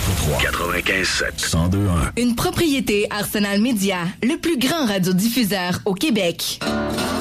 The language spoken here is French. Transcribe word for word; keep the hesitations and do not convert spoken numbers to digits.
quatre-vingt-trois quatre-vingt-quinze sept cent deux un. Une propriété Arsenal Média, le plus grand radiodiffuseur au Québec.